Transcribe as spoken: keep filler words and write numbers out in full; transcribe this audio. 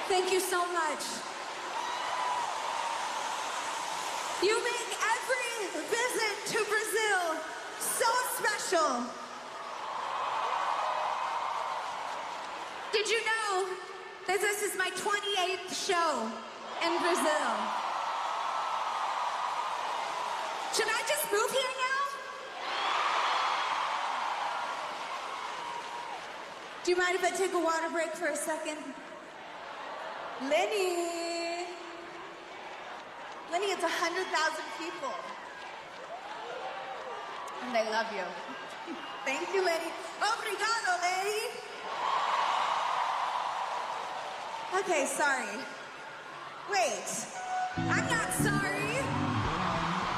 Thank you so much. You make every visit to Brazil so special. Did you know that this is my twenty-eighth show in Brazil? Should I just move here now? Do you mind if I take a water break for a second? Lenny. Lenny, it's one hundred thousand people. And they love you. Thank you, Lenny. Obrigado, Lenny. Okay, sorry. Wait. I'm not